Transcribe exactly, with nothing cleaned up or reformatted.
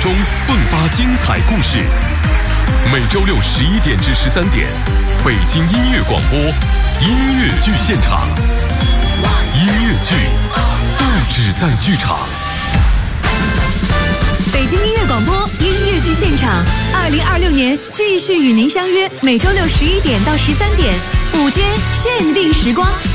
中迸发精彩故事。每周六十一点至十三点，北京音乐广播音乐剧现场，音乐剧不只在剧场。 北京音乐广播音乐剧现场，二零二六年继续与您相约，每周六十一点到十三点，午间限定时光。